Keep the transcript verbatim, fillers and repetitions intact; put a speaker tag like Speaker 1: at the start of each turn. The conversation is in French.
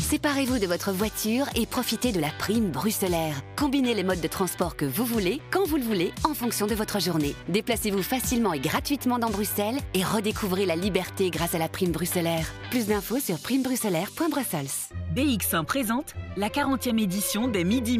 Speaker 1: Séparez-vous de votre voiture et profitez de la prime Bruxelaire. Combinez les modes de transport que vous voulez, quand vous le voulez, en fonction de votre journée. Déplacez-vous facilement et gratuitement dans Bruxelles et redécouvrez la liberté grâce à la prime Bruxelaire. Plus d'infos sur prime bruxelaire point brussels.
Speaker 2: D X un présente la quarantième édition des Midi